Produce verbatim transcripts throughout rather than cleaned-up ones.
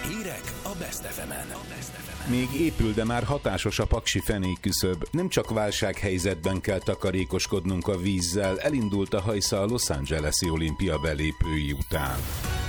Hírek a Best ef emen. Még épül, de már hatásos a paksi fenékküszöb. Nem csak válsághelyzetben kell takarékoskodnunk a vízzel, elindult a hajsza a Los Angeles-i olimpia belépői után.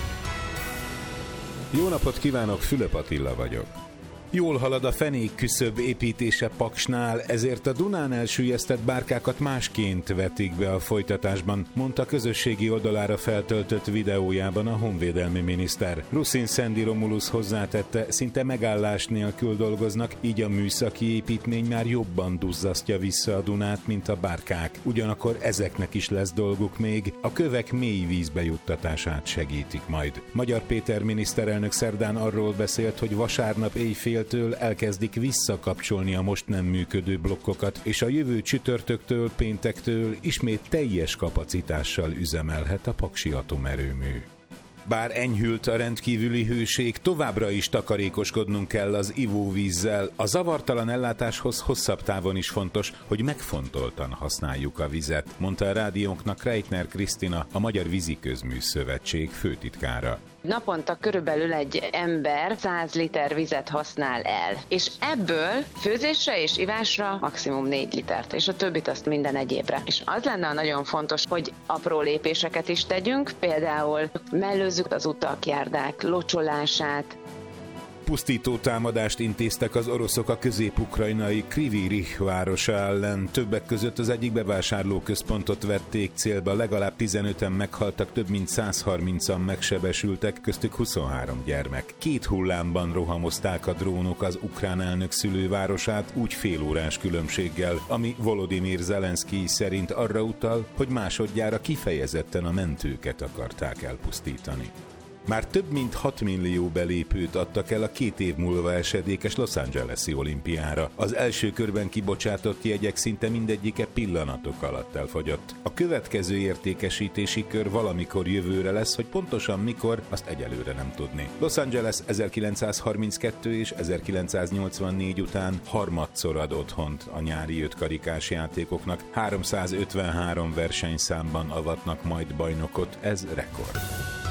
Jó napot kívánok, Fülöp Attila vagyok. Jól halad a fenékküszöb építése Paksnál, ezért a Dunán elsüllyesztett bárkákat másként vetik be a folytatásban, mondta közösségi oldalára feltöltött videójában a honvédelmi miniszter. Ruszin Szendi Romulus hozzátette, szinte megállás nélkül dolgoznak, így a műszaki építmény már jobban duzzasztja vissza a Dunát, mint a bárkák. Ugyanakkor ezeknek is lesz dolguk még, a kövek mély vízbe juttatását segítik majd. Magyar Péter miniszterelnök szerdán arról beszélt, hogy vasárnap éjfél től elkezdik visszakapcsolni a most nem működő blokkokat, és a jövő csütörtöktől, péntektől ismét teljes kapacitással üzemelhet a paksi atomerőmű. Bár enyhült a rendkívüli hőség, továbbra is takarékoskodnunk kell az ivóvízzel. A zavartalan ellátáshoz hosszabb távon is fontos, hogy megfontoltan használjuk a vizet, mondta a rádiónknak Reitner Krisztina, a Magyar Víziközmű Szövetség főtitkára. Naponta körülbelül egy ember száz liter vizet használ el, és ebből főzésre és ivásra maximum négy litert, és a többit azt minden egyébre. És az lenne nagyon fontos, hogy apró lépéseket is tegyünk, például mellőzzük az utak, járdák locsolását. Pusztító támadást intéztek az oroszok a közép-ukrajnai Kryvyi Rih városa ellen. Többek között az egyik bevásárlóközpontot vették célba, legalább tizenöten meghaltak, több mint száz harmincan megsebesültek, köztük huszonhárom gyermek. Két hullámban rohamozták a drónok az ukrán elnök szülővárosát, úgy félórás különbséggel, ami Volodymyr Zelenszkij szerint arra utal, hogy másodjára kifejezetten a mentőket akarták elpusztítani. Már több mint hat millió belépőt adtak el a két év múlva esedékes Los Angeles-i olimpiára. Az első körben kibocsátott jegyek szinte mindegyike pillanatok alatt elfogyott. A következő értékesítési kör valamikor jövőre lesz, hogy pontosan mikor, azt egyelőre nem tudni. Los Angeles ezerkilencszázharminckettő és ezerkilencszáznyolcvannégy után harmadszor ad otthont a nyári ötkarikás játékoknak. háromszázötvenhárom versenyszámban avatnak majd bajnokot, ez rekord.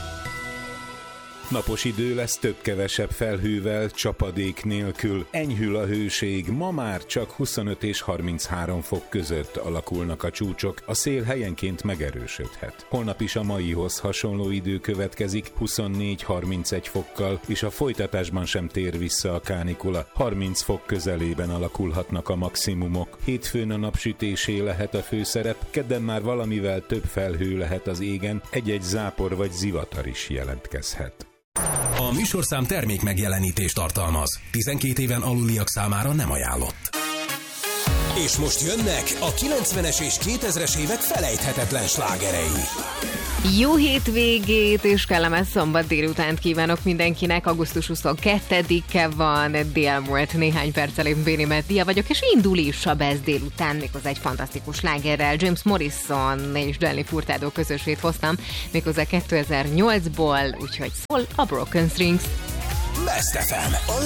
Napos idő lesz, több-kevesebb felhővel, csapadék nélkül. Enyhül a hőség, ma már csak huszonöt és harminchárom fok között alakulnak a csúcsok, a szél helyenként megerősödhet. Holnap is a maihoz hasonló idő következik, huszonnégy harmincegy fokkal, és a folytatásban sem tér vissza a kánikula. harminc fok közelében alakulhatnak a maximumok. Hétfőn a napsütésé lehet a főszerep, kedden már valamivel több felhő lehet az égen, egy-egy zápor vagy zivatar is jelentkezhet. A műsorszám termék megjelenítést tartalmaz. tizenkét éven aluliak számára nem ajánlott. És most jönnek a kilencvenes és kétezres évek felejthetetlen slágerei. Jó hétvégét és kellemes szombat délutánt kívánok mindenkinek. augusztus huszonkettedike van, dél múlt néhány perccel, én Béni Meddia vagyok, és indul is a Best délután, méghozzá egy fantasztikus slágerrel. James Morrison és Nelly Furtado közösét hoztam, méghozzá kétezer-nyolcból, úgyhogy szól a Broken Strings. Best ef em, a